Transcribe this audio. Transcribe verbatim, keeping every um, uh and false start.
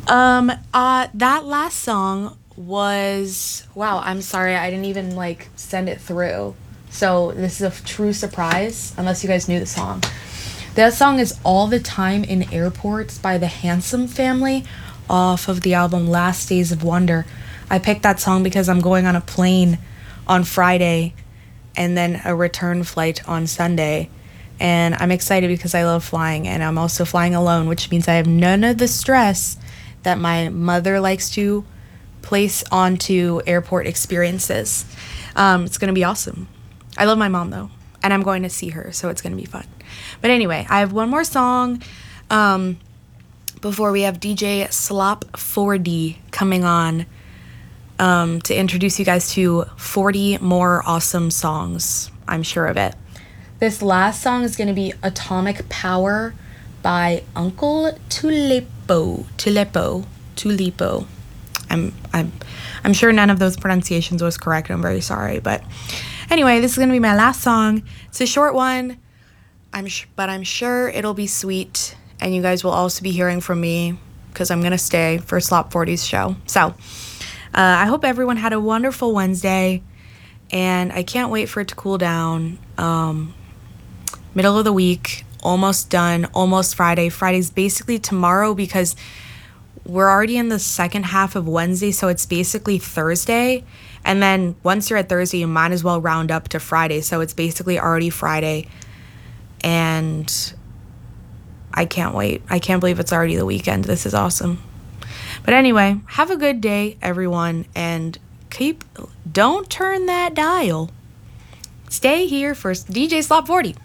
Um, uh, that last song was wow. I'm sorry, I didn't even like send it through. So this is a true surprise, unless you guys knew the song. That song is "All the Time in Airports" by the Handsome Family, off of the album Last Days of Wonder. I picked that song because I'm going on a plane on Friday, and then a return flight on Sunday. And I'm excited because I love flying, and I'm also flying alone, which means I have none of the stress that my mother likes to place onto airport experiences. Um, it's going to be awesome. I love my mom, though, and I'm going to see her, so it's going to be fun. But anyway, I have one more song um, before we have D J Slop four D coming on um, to introduce you guys to forty more awesome songs. I'm sure of it. This last song is going to be Atomic Power by Uncle Tulipo. Tulipo. Tulipo. I'm I'm I'm sure none of those pronunciations was correct. I'm very sorry, but anyway, this is going to be my last song. It's a short one. I'm sh- but I'm sure it'll be sweet, and you guys will also be hearing from me because I'm going to stay for Slop forty's show. So, uh, I hope everyone had a wonderful Wednesday, and I can't wait for it to cool down. Um Middle of the week, almost done, almost Friday. Friday's basically tomorrow because we're already in the second half of Wednesday, so it's basically Thursday. And then once you're at Thursday, you might as well round up to Friday. So it's basically already Friday. And I can't wait. I can't believe it's already the weekend. This is awesome. But anyway, have a good day, everyone. And keep, don't turn that dial. Stay here for D J Slop forty.